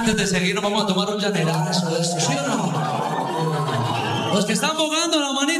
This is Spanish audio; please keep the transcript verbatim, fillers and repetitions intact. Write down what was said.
Antes de seguir, nos vamos a tomar un llanerazo de eso, ¿sí o no? Los que están bogando la manita.